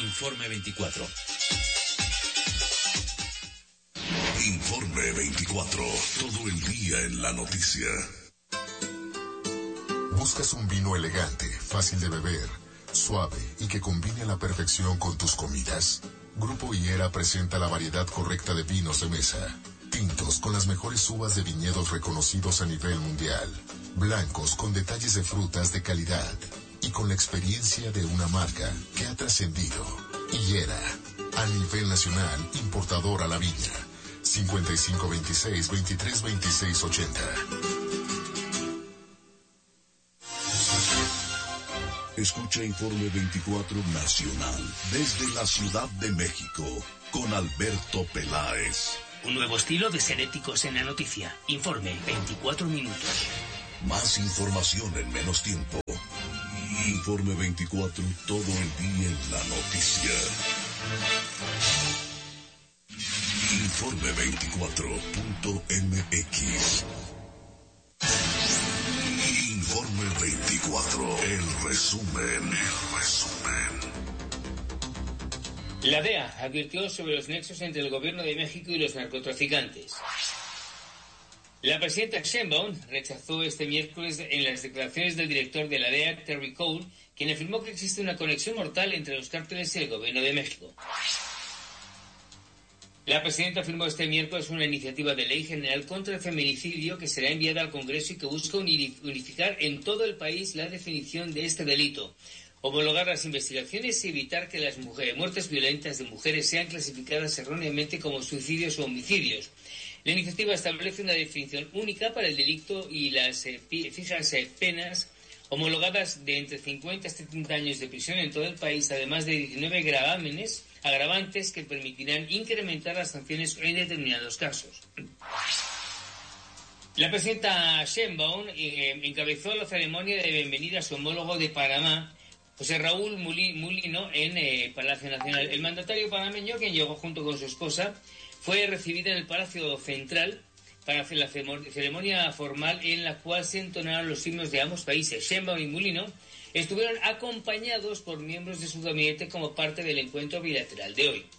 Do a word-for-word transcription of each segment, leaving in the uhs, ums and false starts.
Informe veinticuatro. Informe veinticuatro. Todo el día en la noticia. ¿Buscas un vino elegante, fácil de beber, suave y que combine a la perfección con tus comidas? Grupo Higuera presenta la variedad correcta de vinos de mesa. Tintos con las mejores uvas de viñedos reconocidos a nivel mundial. Blancos con detalles de frutas de calidad. Y con la experiencia de una marca que ha trascendido. Higuera, a nivel nacional, importador a la viña. cincuenta y cinco veintiséis, veintitrés veintiséis ochenta. Escucha Informe veinticuatro Nacional desde la Ciudad de México con Alberto Peláez. Un nuevo estilo de ser éticos en la noticia. Informe veinticuatro minutos. Más información en menos tiempo. Informe veinticuatro, todo el día en la noticia. Informe veinticuatro punto m x. Informe veinticuatro, el resumen, el resumen. La D E A advirtió sobre los nexos entre el gobierno de México y los narcotraficantes. La presidenta Sheinbaum rechazó este miércoles en las declaraciones del director de la D E A, Terry Cole, quien afirmó que existe una conexión mortal entre los cárteles y el gobierno de México. La presidenta firmó este miércoles una iniciativa de ley general contra el feminicidio que será enviada al Congreso y que busca unificar en todo el país la definición de este delito, homologar las investigaciones y evitar que las mujeres, muertes violentas de mujeres sean clasificadas erróneamente como suicidios o homicidios. La iniciativa establece una definición única para el delito y las eh, fijas eh, penas homologadas de entre cincuenta a setenta años de prisión en todo el país, además de diecinueve gravámenes agravantes que permitirán incrementar las sanciones en determinados casos. La presidenta Sheinbaum eh, encabezó la ceremonia de bienvenida a su homólogo de Panamá, José Raúl Mulino, en eh, Palacio Nacional. El mandatario panameño, quien llegó junto con su esposa, fue recibido en el Palacio Central para hacer la ceremonia formal en la cual se entonaron los himnos de ambos países. Sheinbaum y Mulino estuvieron acompañados por miembros de su gabinete como parte del encuentro bilateral de hoy.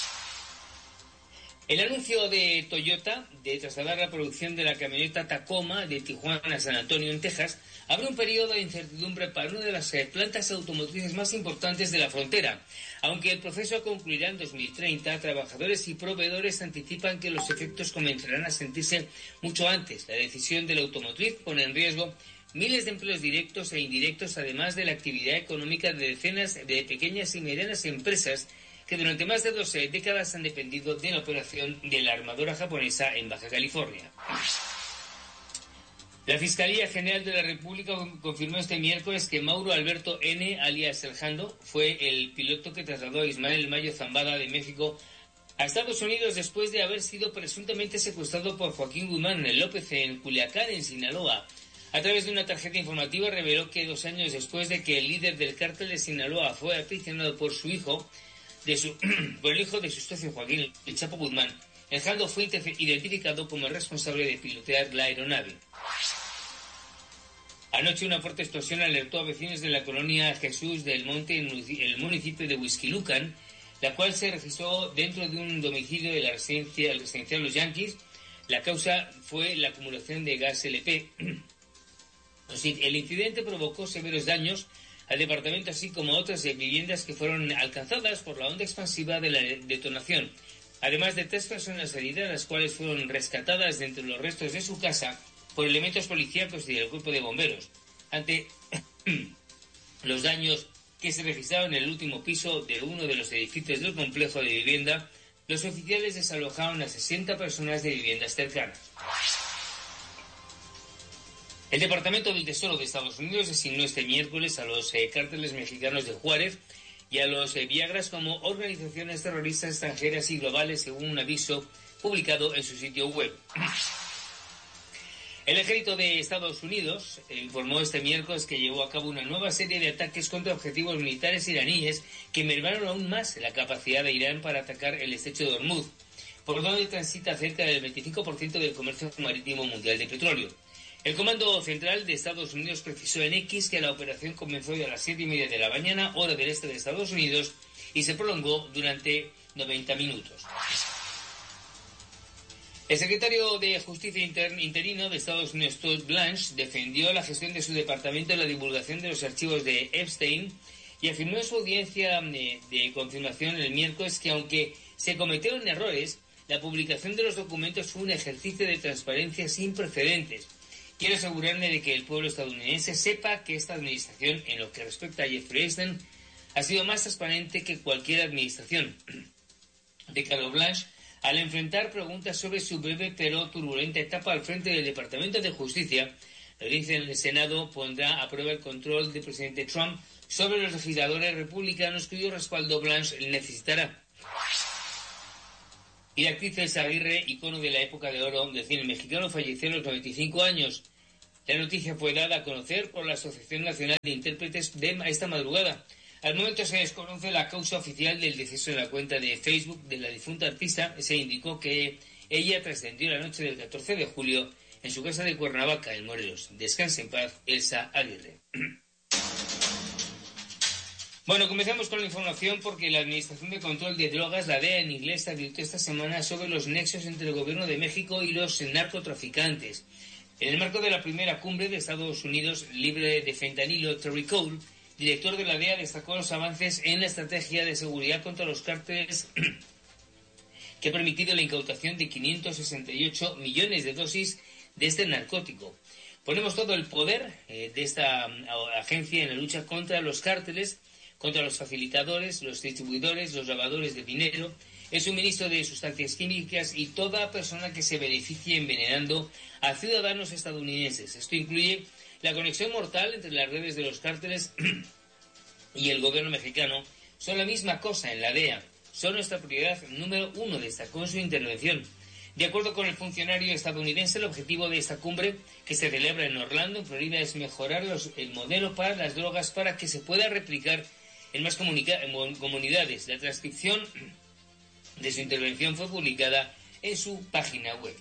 El anuncio de Toyota de trasladar la producción de la camioneta Tacoma de Tijuana a San Antonio, en Texas, abre un periodo de incertidumbre para una de las plantas automotrices más importantes de la frontera. Aunque el proceso concluirá en dos mil treinta, trabajadores y proveedores anticipan que los efectos comenzarán a sentirse mucho antes. La decisión de la automotriz pone en riesgo miles de empleos directos e indirectos, además de la actividad económica de decenas de pequeñas y medianas empresas que durante más de dos décadas han dependido de la operación de la armadora japonesa en Baja California. La Fiscalía General de la República confirmó este miércoles que Mauro Alberto N., alias El Jando, fue el piloto que trasladó a Ismael Mayo Zambada de México a Estados Unidos después de haber sido presuntamente secuestrado por Joaquín Guzmán López en Culiacán, en Sinaloa. A través de una tarjeta informativa reveló que dos años después de que el líder del cártel de Sinaloa fue aprisionado por su hijo, de su, por el hijo de su socio Joaquín El Chapo Guzmán, El Jando fue identificado como el responsable de pilotear la aeronave. Anoche una fuerte explosión alertó a vecinos de la colonia Jesús del Monte en el municipio de Huixquilucan, la cual se registró dentro de un domicilio de la residencia, el residencial Los Yanquis. La causa fue la acumulación de gas L P. El incidente provocó severos daños al departamento, así como a otras viviendas que fueron alcanzadas por la onda expansiva de la detonación. Además de tres personas heridas, las cuales fueron rescatadas de entre los restos de su casa por elementos policíacos y del cuerpo de bomberos. Ante los daños que se registraron en el último piso de uno de los edificios del complejo de vivienda, los oficiales desalojaron a sesenta personas de viviendas cercanas. El Departamento del Tesoro de Estados Unidos designó este miércoles a los eh, cárteles mexicanos de Juárez y a los eh, Viagras como organizaciones terroristas extranjeras y globales, según un aviso publicado en su sitio web. El ejército de Estados Unidos informó este miércoles que llevó a cabo una nueva serie de ataques contra objetivos militares iraníes que mermaron aún más la capacidad de Irán para atacar el estrecho de Hormuz, por donde transita cerca del veinticinco por ciento del comercio marítimo mundial de petróleo. El Comando Central de Estados Unidos precisó en X que la operación comenzó hoy a las siete y media de la mañana, hora del este de Estados Unidos, y se prolongó durante noventa minutos. El secretario de Justicia inter, interino de Estados Unidos, Todd Blanche, defendió la gestión de su departamento en la divulgación de los archivos de Epstein y afirmó en su audiencia de, de confirmación el miércoles que aunque se cometieron errores, la publicación de los documentos fue un ejercicio de transparencia sin precedentes. Quiero asegurarme de que el pueblo estadounidense sepa que esta administración, en lo que respecta a Jeffrey Epstein, ha sido más transparente que cualquier administración, declaró Blanche, al enfrentar preguntas sobre su breve pero turbulenta etapa al frente del Departamento de Justicia. La audiencia en el Senado pondrá a prueba el control del presidente Trump sobre los legisladores republicanos cuyo respaldo Blanche necesitará. Y la actriz Elsa Aguirre, icono de la época de oro del cine mexicano, falleció a los noventa y cinco años. La noticia fue dada a conocer por la Asociación Nacional de Intérpretes de esta madrugada. Al momento se desconoce la causa oficial del deceso en la cuenta de Facebook de la difunta artista. Se indicó que ella trascendió la noche del catorce de julio en su casa de Cuernavaca, en Morelos. Descanse en paz, Elsa Aguirre. Bueno, comenzamos con la información porque la Administración de Control de Drogas, la D E A en inglés, advirtió esta semana sobre los nexos entre el Gobierno de México y los narcotraficantes. En el marco de la primera cumbre de Estados Unidos libre de fentanilo, Terry Cole, director de la D E A, destacó los avances en la estrategia de seguridad contra los cárteles que ha permitido la incautación de quinientos sesenta y ocho millones de dosis de este narcótico. Ponemos todo el poder eh, de esta um, agencia en la lucha contra los cárteles, contra los facilitadores, los distribuidores, los lavadores de dinero, el suministro de sustancias químicas y toda persona que se beneficie envenenando a ciudadanos estadounidenses. Esto incluye la conexión mortal entre las redes de los cárteles y el gobierno mexicano. Son la misma cosa en la D E A. Son nuestra prioridad número uno, destacó en su intervención. De acuerdo con el funcionario estadounidense, el objetivo de esta cumbre, que se celebra en Orlando, en Florida, es mejorar los, el modelo para las drogas para que se pueda replicar en más comunica- en comunidades. La transcripción de su intervención fue publicada en su página web.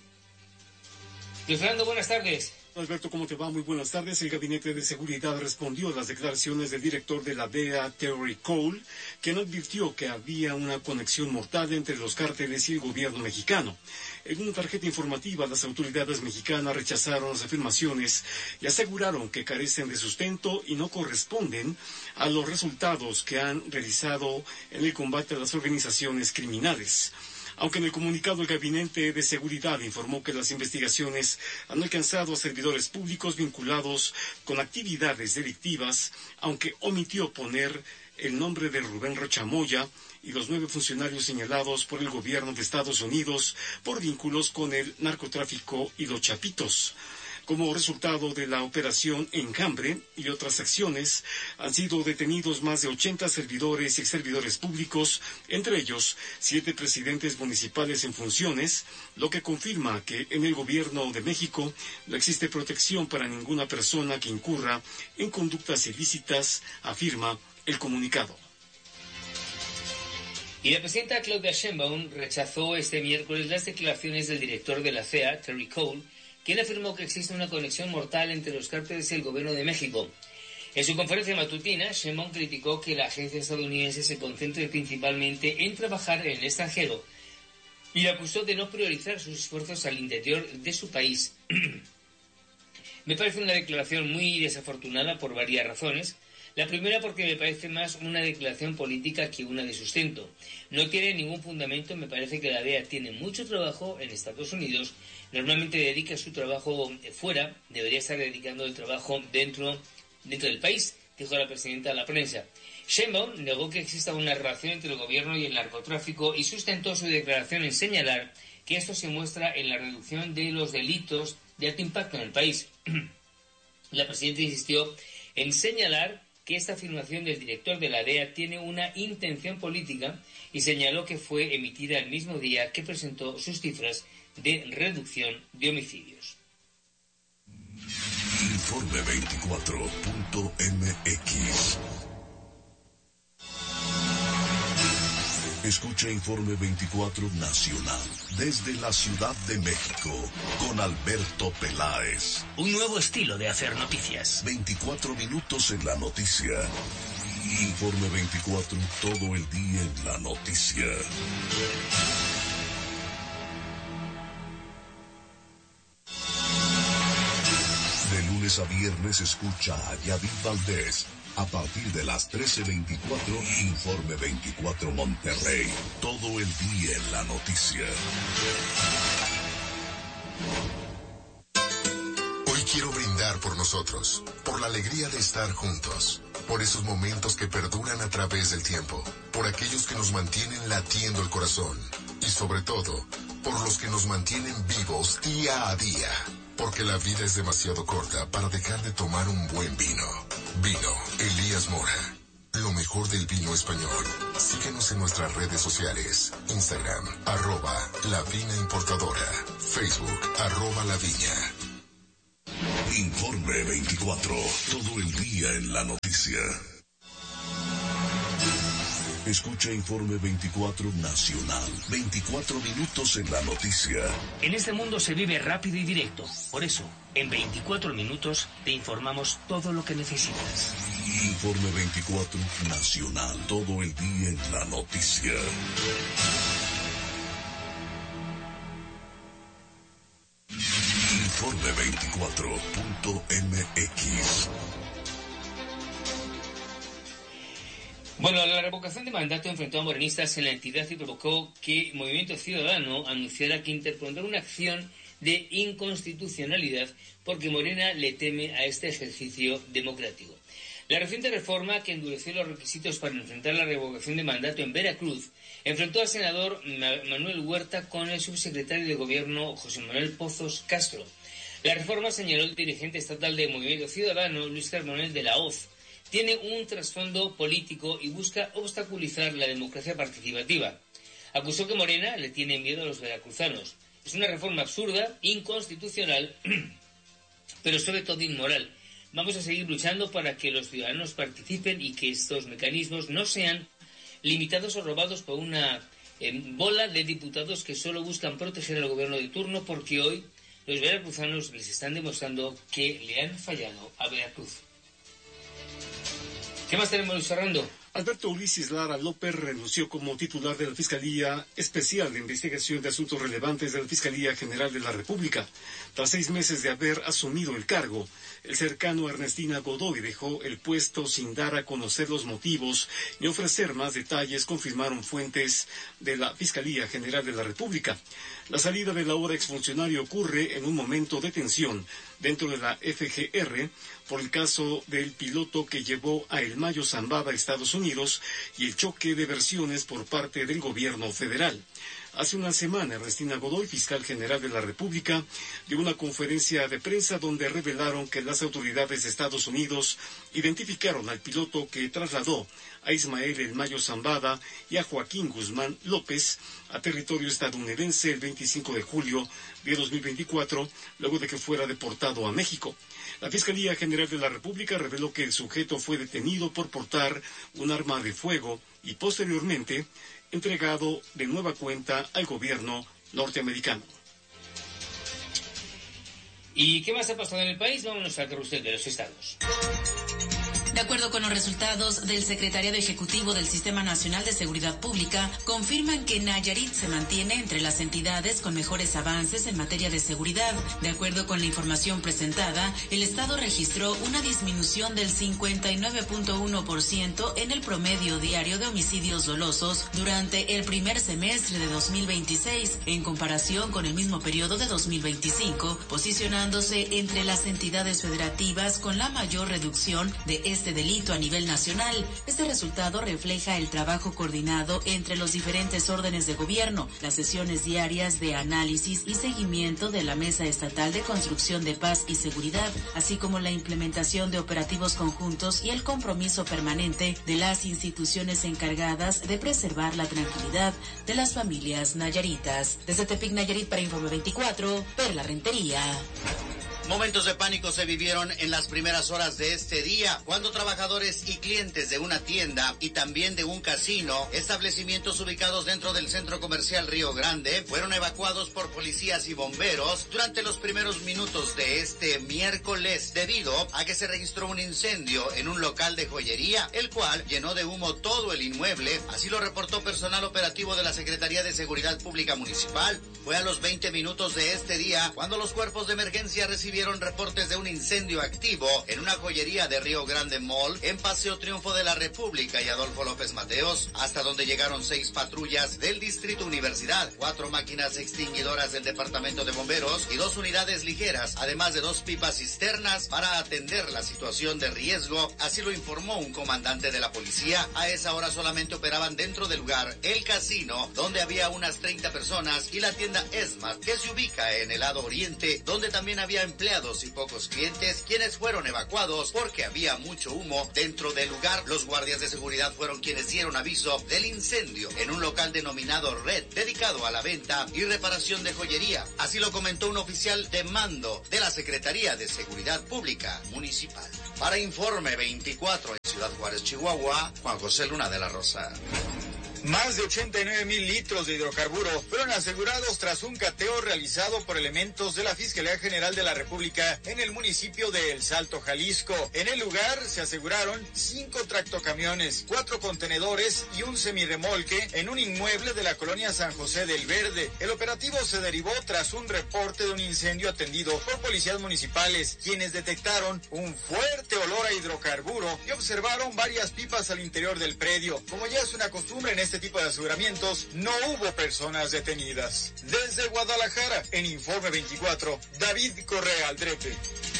Luis Fernando, buenas tardes. Alberto, ¿cómo te va? Muy buenas tardes. El Gabinete de Seguridad respondió a las declaraciones del director de la D E A, Terry Cole, quien advirtió que había una conexión mortal entre los cárteles y el gobierno mexicano. En una tarjeta informativa, las autoridades mexicanas rechazaron las afirmaciones y aseguraron que carecen de sustento y no corresponden a los resultados que han realizado en el combate a las organizaciones criminales. Aunque en el comunicado el Gabinete de Seguridad informó que las investigaciones han alcanzado a servidores públicos vinculados con actividades delictivas, aunque omitió poner el nombre de Rubén Rocha Moya y los nueve funcionarios señalados por el gobierno de Estados Unidos por vínculos con el narcotráfico y los chapitos. Como resultado de la operación Enjambre y otras acciones, han sido detenidos más de ochenta servidores y exservidores públicos, entre ellos siete presidentes municipales en funciones, lo que confirma que en el gobierno de México no existe protección para ninguna persona que incurra en conductas ilícitas, afirma el comunicado. Y la presidenta Claudia Sheinbaum rechazó este miércoles las declaraciones del director de la C E A, Terry Cole, quien afirmó que existe una conexión mortal entre los cárteles y el gobierno de México. En su conferencia matutina, Sheinbaum criticó que la agencia estadounidense se concentre principalmente en trabajar en el extranjero y la acusó de no priorizar sus esfuerzos al interior de su país. Me parece una declaración muy desafortunada por varias razones. La primera porque me parece más una declaración política que una de sustento. No tiene ningún fundamento. Me parece que la D E A tiene mucho trabajo en Estados Unidos. Normalmente dedica su trabajo fuera. Debería estar dedicando el trabajo dentro, dentro del país, dijo la presidenta a la prensa. Sheinbaum negó que exista una relación entre el gobierno y el narcotráfico y sustentó su declaración en señalar que esto se muestra en la reducción de los delitos de alto impacto en el país. La presidenta insistió en señalar que esta afirmación del director de la D E A tiene una intención política y señaló que fue emitida el mismo día que presentó sus cifras de reducción de homicidios. Informe veinticuatro punto m x. Escucha Informe veinticuatro Nacional desde la Ciudad de México con Alberto Peláez. Un nuevo estilo de hacer noticias. veinticuatro minutos en la noticia. Informe veinticuatro, todo el día en la noticia. De lunes a viernes escucha a Yadid Valdés. A partir de las trece veinticuatro, Informe veinticuatro Monterrey. Todo el día en la noticia. Hoy quiero brindar por nosotros, por la alegría de estar juntos, por esos momentos que perduran a través del tiempo, por aquellos que nos mantienen latiendo el corazón y sobre todo, por los que nos mantienen vivos día a día. Porque la vida es demasiado corta para dejar de tomar un buen vino. Vino Elías Mora. Lo mejor del vino español. Síguenos en nuestras redes sociales. Instagram, arroba La Viña Importadora. Facebook, arroba La Viña. Informe veinticuatro. Todo el día en la noticia. Escucha Informe veinticuatro Nacional. veinticuatro minutos en la noticia. En este mundo se vive rápido y directo. Por eso, en veinticuatro minutos te informamos todo lo que necesitas. Informe veinticuatro Nacional. Todo el día en la noticia. Informe veinticuatro punto m x. Bueno, la revocación de mandato enfrentó a morenistas en la entidad y provocó que Movimiento Ciudadano anunciara que interpondrá una acción de inconstitucionalidad porque Morena le teme a este ejercicio democrático. La reciente reforma que endureció los requisitos para enfrentar la revocación de mandato en Veracruz enfrentó al senador Manuel Huerta con el subsecretario de Gobierno José Manuel Pozos Castro. La reforma, señaló el dirigente estatal de Movimiento Ciudadano, Luis Carmonel de la Hoz, tiene un trasfondo político y busca obstaculizar la democracia participativa. Acusó que Morena le tiene miedo a los veracruzanos. Es una reforma absurda, inconstitucional, pero sobre todo inmoral. Vamos a seguir luchando para que los ciudadanos participen y que estos mecanismos no sean limitados o robados por una eh, bola de diputados que solo buscan proteger al gobierno de turno, porque hoy los veracruzanos les están demostrando que le han fallado a Veracruz. ¿Qué más tenemos, Luis Fernando? Alberto Ulises Lara López renunció como titular de la Fiscalía Especial de Investigación de Asuntos Relevantes de la Fiscalía General de la República. Tras seis meses de haber asumido el cargo, el cercano a Ernestina Godoy dejó el puesto sin dar a conocer los motivos ni ofrecer más detalles, confirmaron fuentes de la Fiscalía General de la República. La salida del ahora exfuncionario ocurre en un momento de tensión dentro de la F G R por el caso del piloto que llevó a El Mayo Zambada a Estados Unidos y el choque de versiones por parte del gobierno federal. Hace una semana, Ernestina Godoy, fiscal general de la República, dio una conferencia de prensa donde revelaron que las autoridades de Estados Unidos identificaron al piloto que trasladó a Ismael El Mayo Zambada y a Joaquín Guzmán López a territorio estadounidense el veinticinco de julio de dos mil veinticuatro, luego de que fuera deportado a México. La Fiscalía General de la República reveló que el sujeto fue detenido por portar un arma de fuego y posteriormente entregado de nueva cuenta al gobierno norteamericano. ¿Y qué más ha pasado en el país? Vámonos al carrusel de los estados. De acuerdo con los resultados del Secretariado Ejecutivo del Sistema Nacional de Seguridad Pública, confirman que Nayarit se mantiene entre las entidades con mejores avances en materia de seguridad. De acuerdo con la información presentada, el Estado registró una disminución del cincuenta y nueve punto uno por ciento en el promedio diario de homicidios dolosos durante el primer semestre de dos mil veintiséis, en comparación con el mismo periodo de dos mil veinticinco, posicionándose entre las entidades federativas con la mayor reducción de este delito a nivel nacional. Este resultado refleja el trabajo coordinado entre los diferentes órdenes de gobierno, las sesiones diarias de análisis y seguimiento de la Mesa Estatal de Construcción de Paz y Seguridad, así como la implementación de operativos conjuntos y el compromiso permanente de las instituciones encargadas de preservar la tranquilidad de las familias nayaritas. Desde Tepic, Nayarit, para Informe veinticuatro, Perla Rentería. Momentos de pánico se vivieron en las primeras horas de este día, cuando trabajadores y clientes de una tienda y también de un casino, establecimientos ubicados dentro del centro comercial Río Grande, fueron evacuados por policías y bomberos durante los primeros minutos de este miércoles, debido a que se registró un incendio en un local de joyería, el cual llenó de humo todo el inmueble. Así lo reportó personal operativo de la Secretaría de Seguridad Pública Municipal. Fue a los veinte minutos de este día cuando los cuerpos de emergencia recibieron reportes de un incendio activo en una joyería de Río Grande Mall en Paseo Triunfo de la República y Adolfo López Mateos, hasta donde llegaron seis patrullas del Distrito Universidad, cuatro máquinas extinguidoras del Departamento de Bomberos y dos unidades ligeras, además de dos pipas cisternas para atender la situación de riesgo. Así lo informó un comandante de la policía. A esa hora solamente operaban dentro del lugar el casino, donde había unas treinta personas, y la tienda Esmart, que se ubica en el lado oriente, donde también había empleados y pocos clientes, quienes fueron evacuados porque había mucho humo dentro del lugar. Los guardias de seguridad fueron quienes dieron aviso del incendio en un local denominado Red, dedicado a la venta y reparación de joyería. Así lo comentó un oficial de mando de la Secretaría de Seguridad Pública Municipal. Para Informe veinticuatro en Ciudad Juárez, Chihuahua, Juan José Luna de la Rosa. Más de ochenta y nueve mil litros de hidrocarburos fueron asegurados tras un cateo realizado por elementos de la Fiscalía General de la República en el municipio de El Salto, Jalisco. En el lugar se aseguraron cinco tractocamiones, cuatro contenedores y un semirremolque en un inmueble de la colonia San José del Verde. El operativo se derivó tras un reporte de un incendio atendido por policías municipales, quienes detectaron un fuerte olor a hidrocarburo y observaron varias pipas al interior del predio. Como ya es una costumbre en este tipo de aseguramientos, no hubo personas detenidas. Desde Guadalajara, en Informe veinticuatro, David Correa Aldrete.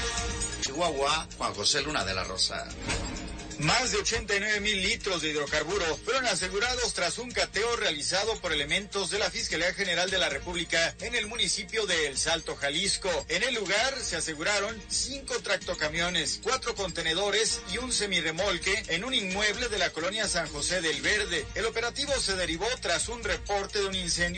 Chihuahua, Juan José Luna de la Rosa. Más de ochenta y nueve mil litros de hidrocarburos fueron asegurados tras un cateo realizado por elementos de la Fiscalía General de la República en el municipio de El Salto, Jalisco. En el lugar se aseguraron cinco tractocamiones, cuatro contenedores y un semirremolque en un inmueble de la colonia San José del Verde. El operativo se derivó tras un reporte de un incendio